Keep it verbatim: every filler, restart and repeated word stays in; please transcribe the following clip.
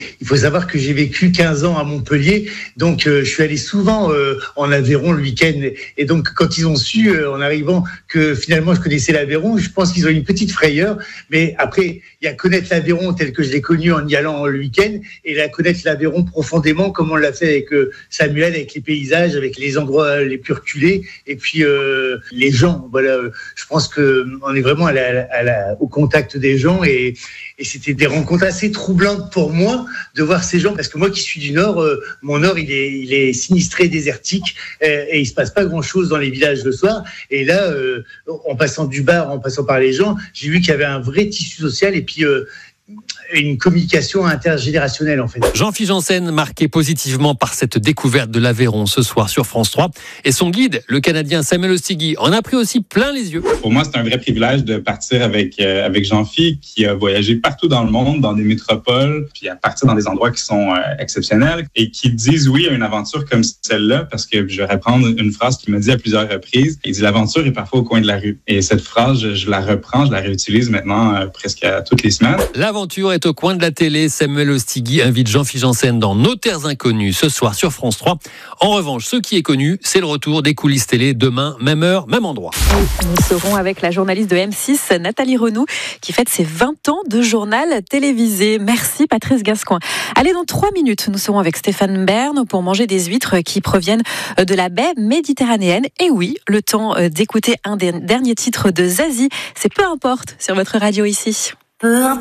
Il faut savoir que j'ai vécu quinze ans à Montpellier, donc euh, je suis allé souvent euh, en Aveyron le week-end. Et donc, quand ils ont su, euh, en arrivant, que finalement je connaissais l'Aveyron, je pense qu'ils ont eu une petite frayeur. Mais après, il y a connaître l'Aveyron tel que je l'ai connu en y allant le week-end, et là, connaître l'Aveyron profondément, comme on l'a fait avec euh, Samuel, avec les paysages, avec les endroits les plus reculés, et puis euh, les gens. Voilà, je pense que on est vraiment à la, à la, au contact des gens, et, et c'était des rencontres assez troublantes pour moi de voir ces gens, parce que moi qui suis du Nord, euh, mon Nord il est, il est sinistré, désertique, euh, et il se passe pas grand chose dans les villages le soir. Et là, euh, en passant du bar, en passant par les gens, j'ai vu qu'il y avait un vrai tissu social, et puis euh, une communication intergénérationnelle en fait. Jean-Philippe Janssen, marqué positivement par cette découverte de l'Aveyron ce soir sur France trois. Et son guide, le Canadien Samuel Ostigui, en a pris aussi plein les yeux. Pour moi, c'est un vrai privilège de partir avec, euh, avec Jean-Philippe, qui a voyagé partout dans le monde, dans des métropoles, puis à partir dans des endroits qui sont euh, exceptionnels, et qui disent oui à une aventure comme celle-là, parce que je vais reprendre une phrase qu'il m'a dit à plusieurs reprises. Il dit « L'aventure est parfois au coin de la rue ». Et cette phrase, je, je la reprends, je la réutilise maintenant euh, presque à toutes les semaines. L'aventure est au coin de la télé. Samuel Ostigui invite Jean-Philippe Janssen dans Nos Terres Inconnues ce soir sur France trois. En revanche, ce qui est connu, c'est le retour des coulisses télé demain, même heure, même endroit. Nous serons avec la journaliste de M six, Nathalie Renou, qui fête ses vingt ans de journal télévisé. Merci Patrice Gascoin. Allez, dans trois minutes, nous serons avec Stéphane Bern pour manger des huîtres qui proviennent de la baie méditerranéenne. Et oui, le temps d'écouter un des derniers titres de Zazie. C'est Peu importe sur votre radio ici. Peu importe.